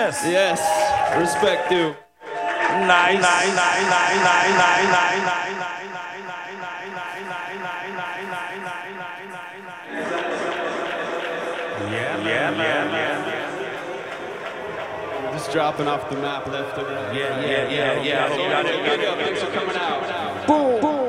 Yes. Yes. Respect due. Nice. Yeah, man. Just dropping off the map left and right. Yeah. Thanks for coming out. Boom.